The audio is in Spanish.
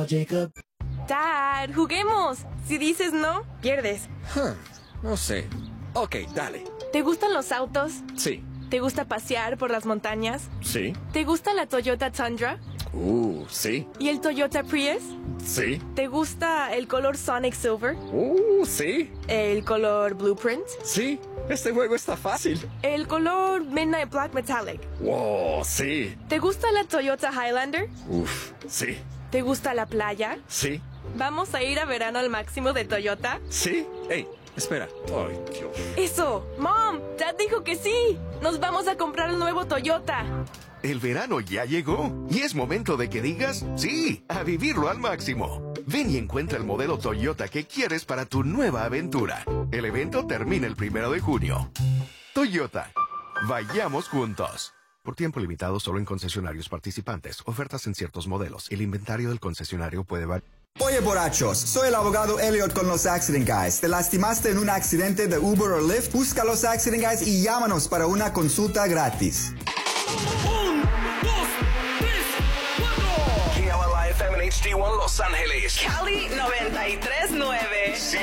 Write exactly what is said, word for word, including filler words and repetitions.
Jacob. Dad, juguemos. Si dices no, pierdes. Huh, no sé. Ok, dale. ¿Te gustan los autos? Sí. ¿Te gusta pasear por las montañas? Sí. ¿Te gusta la Toyota Tundra? Uh, sí. ¿Y el Toyota Prius? Sí. ¿Te gusta el color Sonic Silver? Uh, sí. ¿El color Blueprint? Sí. Este juego está fácil. ¿El color Midnight Black Metallic? Wow, sí. ¿Te gusta la Toyota Highlander? Uf, sí. ¿Te gusta la playa? Sí. ¿Vamos a ir a verano al máximo de Toyota? Sí. Hey, espera. Ay, Dios. ¡Eso! ¡Mom! ¡Dad dijo que sí! ¡Nos vamos a comprar el nuevo Toyota! El verano ya llegó y es momento de que digas sí, a vivirlo al máximo. Ven y encuentra el modelo Toyota que quieres para tu nueva aventura. El evento termina el primero de junio. Toyota. Vayamos juntos. Por tiempo limitado solo en concesionarios participantes. Ofertas en ciertos modelos. El inventario del concesionario puede variar. Oye, borrachos, soy el abogado Elliot con los Accident Guys. ¿Te lastimaste en un accidente de Uber o Lyft? Busca los Accident Guys y llámanos para una consulta gratis. Un, dos, tres, cuatro. K L I F M en H D uno Los Ángeles. Cali noventa y tres nueve.